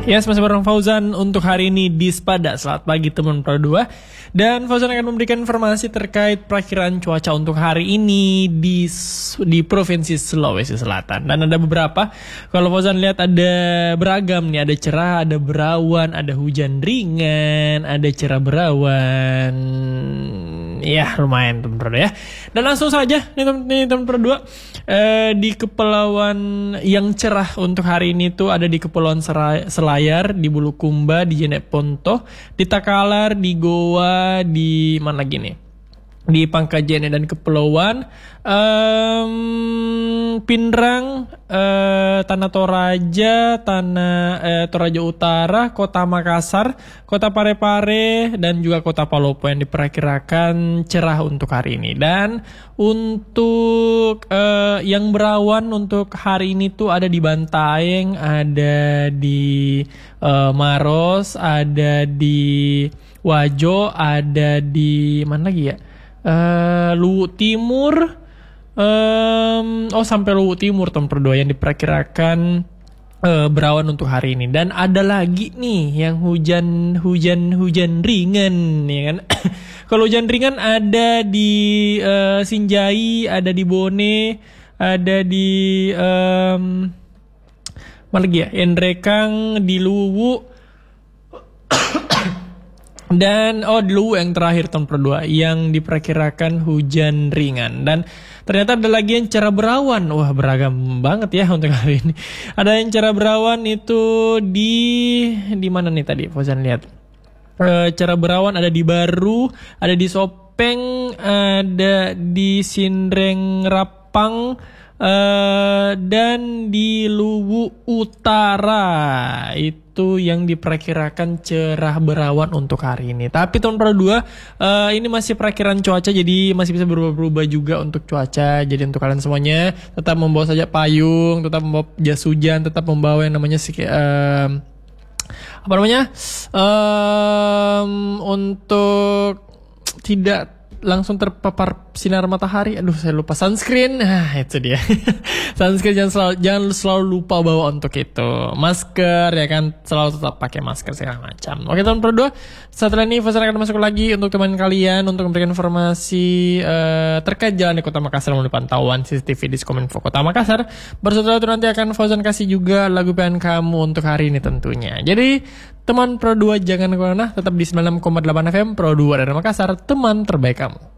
Yes, masih bareng Fauzan untuk hari ini di Spada. Selamat pagi teman Pro 2. Dan Fauzan akan memberikan informasi terkait perakiraan cuaca untuk hari ini di Provinsi Sulawesi Selatan. Dan ada beberapa, kalau Fauzan lihat ada beragam nih, ada cerah, ada berawan, ada hujan ringan, ada cerah berawan. Ya lumayan teman Pro 2 ya. Dan langsung saja nih teman Pro 2, di kepulauan yang cerah untuk hari ini tuh ada di Kepulauan Selayar, di Bulukumba, di Jeneponto, di Takalar, di Goa, di mana lagi nih? Di Pangkajene dan Kepulauan Pinrang, Tanah Toraja, Toraja Utara, Kota Makassar, Kota Parepare, dan juga Kota Palopo yang diperkirakan cerah untuk hari ini. Dan untuk yang berawan untuk hari ini tuh ada di Bantaeng, ada di Maros, ada di Wajo, ada di mana lagi ya? Luwu Timur, sampai Luwu Timur teman Pro 2 yang diperkirakan berawan untuk hari ini. Dan ada lagi nih yang hujan ringan ya kan. Kalau hujan ringan ada di Sinjai, ada di Bone, ada di mana lagi ya? Endrekang, di Luwu. Dan di Luwu yang terakhir tahun Pro 2 yang diperkirakan hujan ringan. Dan ternyata ada lagi yang cerah berawan. Wah, beragam banget ya untuk hari ini. Ada yang cerah berawan itu di mana nih tadi Fauzan lihat. Cerah berawan ada di Baru, ada di Sopeng, ada di Sindreng Rapang, dan di Luwu Utara. Itu yang diperkirakan cerah berawan untuk hari ini. Tapi tahun Pro 2 ini masih perakiraan cuaca, jadi masih bisa berubah-ubah juga untuk cuaca. Jadi untuk kalian semuanya tetap membawa saja payung, tetap membawa jas hujan, tetap membawa yang namanya untuk tidak langsung terpapar sinar matahari. Aduh, saya lupa sunscreen. Itu dia. Sunscreen jangan selalu lupa bawa untuk itu. Masker ya kan, selalu tetap pakai masker segala macam. Oke teman Pro 2, setelah ini Fauzan akan masuk lagi untuk teman kalian untuk memberikan informasi terkait jalan di Kota Makassar melalui pantauan CCTV di Kominfo Kota Makassar. Setelah itu nanti akan Fauzan kasih juga lagu pilihan kamu untuk hari ini tentunya. Jadi teman Pro 2 jangan kemana-mana, tetap di 96,8 FM Pro 2 dari Makassar, teman terbaik kamu.